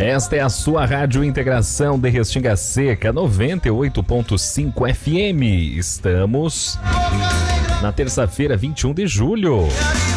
Esta é a sua Rádio Integração de Restinga Seca, 98.5 FM. Estamos na terça-feira, 21 de julho.